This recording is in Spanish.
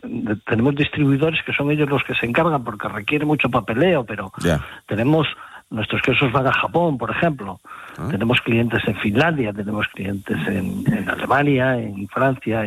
tenemos distribuidores que son ellos los que se encargan porque requiere mucho papeleo, pero tenemos... Nuestros quesos van a Japón, por ejemplo. Tenemos clientes en Finlandia, tenemos clientes en Alemania, en Francia,